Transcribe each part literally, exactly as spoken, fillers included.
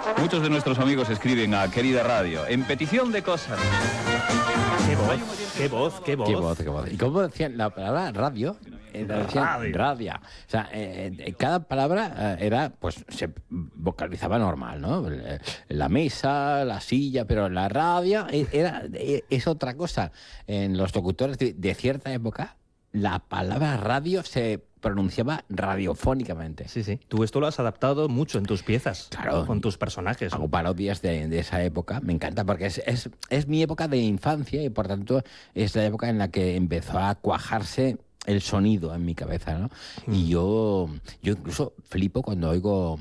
Muchos de nuestros amigos escriben a Querida Radio, en petición de cosas. Qué voz, qué voz, qué voz. Qué voz, qué voz. Y como decían la palabra radio, eh, la decían Radio. radia. O sea, eh, eh, cada palabra eh, era, pues, se vocalizaba normal, ¿no? La mesa, la silla, pero la radio eh, era, eh, es otra cosa. En los locutores de, de cierta época, la palabra radio se pronunciaba radiofónicamente. Sí, sí. Tú esto lo has adaptado mucho en tus piezas. Claro. Con tus personajes. Hago parodias de, de esa época. Me encanta porque es, es, es mi época de infancia y por tanto es la época en la que empezó a cuajarse el sonido en mi cabeza, ¿no? Mm. Y yo, yo incluso flipo cuando oigo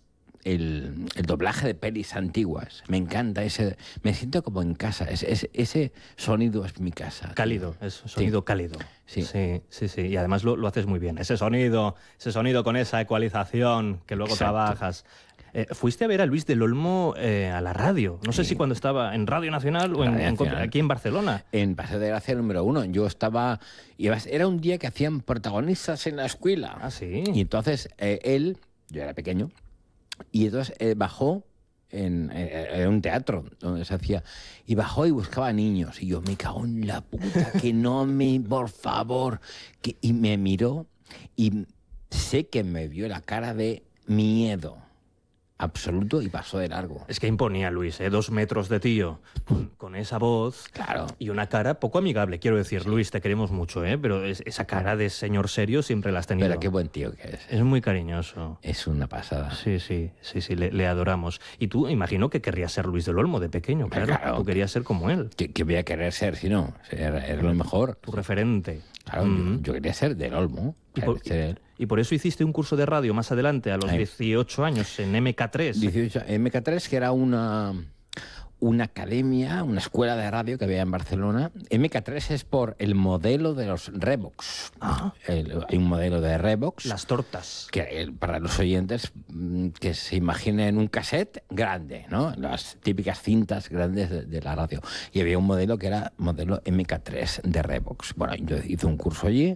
el, el doblaje de pelis antiguas. Me encanta ese... Me siento como en casa. Es, es, ese sonido es mi casa. Cálido, es sonido sí. cálido. Sí. sí, sí, sí. Y además lo, lo haces muy bien. Ese sonido, ese sonido con esa ecualización que luego Exacto. trabajas. Eh, fuiste a ver a Luis del Olmo eh, a la radio. No sé sí. si cuando estaba en Radio Nacional o en, Radio en, Nacional. aquí en Barcelona. En Paseo de Gracia número uno. Yo estaba... Y era un día que hacían protagonistas en la escuela. Ah, sí. Y entonces eh, él, yo era pequeño, y entonces eh, bajó en, eh, en un teatro donde se hacía, y bajó y buscaba niños. Y yo, me cago en la puta, que no me, por favor. Que, y me miró y sé que me vio la cara de miedo absoluto y pasó de largo. Es que imponía Luis, ¿eh? Dos metros de tío, con, con esa voz Claro. y una cara poco amigable. Quiero decir, Luis, te queremos mucho, ¿eh? Pero es, esa cara de señor serio siempre la has tenido. Pero qué buen tío que es. Es muy cariñoso. Es una pasada. Sí, sí, sí, sí, le, le adoramos. Y tú, imagino que querrías ser Luis del Olmo de pequeño, claro. Claro. Tú querías ser como él. ¿Qué, qué voy a querer ser si no? Era, era lo mejor. Tu referente. Claro, Mm. yo, yo quería ser del Olmo. Y por, Ser él. y por eso hiciste un curso de radio más adelante, a los Ahí. dieciocho años, en M K tres. dieciocho, M K tres, que era una, una academia, una escuela de radio que había en Barcelona. M K tres es por el modelo de los Revox. Ah. El- hay un modelo de Revox. Las tortas. Que eh, para los oyentes mm, que se imaginen un cassette grande, ¿no? Las típicas cintas grandes de, de la radio. Y había un modelo que era modelo M K tres de Revox. Bueno, yo hice un curso allí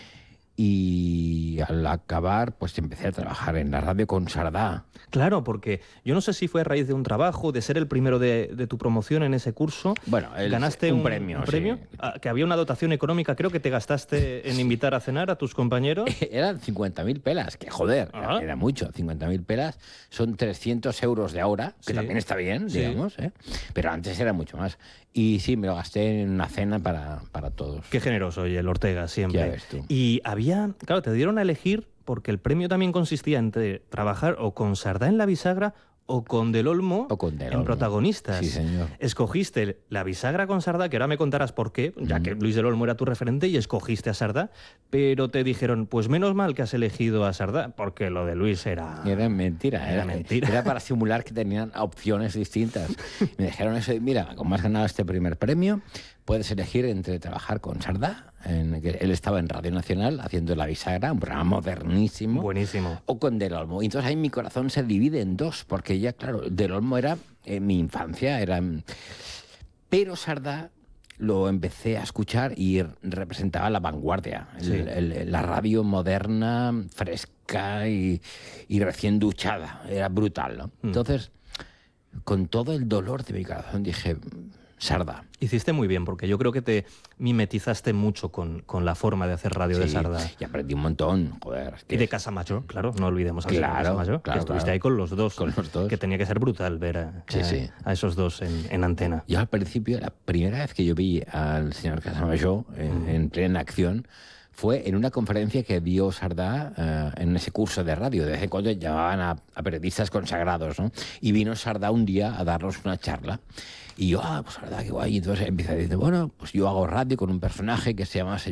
y al acabar pues empecé a trabajar en la radio con Sardá. Claro, porque yo no sé si fue a raíz de un trabajo, de ser el primero de, de tu promoción en ese curso. Bueno, el- ganaste un un, premio, un sí. premio ah, que había una dotación económica, creo que te gastaste en invitar a cenar a tus compañeros. Eran cincuenta mil pelas, que joder, Ah. era mucho. cincuenta mil pelas son trescientos euros de ahora, que Sí. también está bien, Sí. digamos, ¿eh? Pero antes era mucho más. Y sí, me lo gasté en una cena para, para todos. Qué generoso, oye, el Ortega, siempre. Ya ves tú. Y había, claro, te dieron a elegir porque el premio también consistía entre trabajar o con Sardá en la bisagra o con Del Olmo O con Del en Olmo. protagonistas. Sí, señor. Escogiste la bisagra con Sardá, que ahora me contarás por qué, ya que Luis Del Olmo era tu referente y escogiste a Sardá, pero te dijeron, pues menos mal que has elegido a Sardá, porque lo de Luis era... Era mentira, Era era, mentira. Era para simular que tenían opciones distintas. Me dijeron eso, y mira, como has ganado este primer premio, puedes elegir entre trabajar con Sardá, en, que él estaba en Radio Nacional haciendo La Bisagra, un programa modernísimo, Buenísimo. o con Del Olmo. Y entonces ahí mi corazón se divide en dos, porque ya, claro, Del Olmo era eh, mi infancia, era... Pero Sardá lo empecé a escuchar y representaba la vanguardia, el- Sí. el- la radio moderna, fresca y, y recién duchada. Era brutal, ¿no? Mm. Entonces, con todo el dolor de mi corazón, dije, Sardá. Hiciste muy bien, porque yo creo que te mimetizaste mucho con, con la forma de hacer radio de Sí, Sardá. y aprendí un montón, joder. es que Y de Casamayor, claro, no olvidemos al señor Claro, Casamayor, claro, que estuviste claro. ahí con los dos. Con los dos. Que tenía que ser brutal ver a, Sí, a- sí. a esos dos en, en antena. Yo al principio, la primera vez que yo vi al señor Casamayor en, en plena acción fue en una conferencia que dio Sardá eh, en ese curso de radio. De vez en cuando llamaban a, a periodistas consagrados, ¿no? Y vino Sardá un día a darnos una charla. Y yo, ah, pues Sardá, qué guay. Y entonces empieza a decir, bueno, pues yo hago radio con un personaje que se llama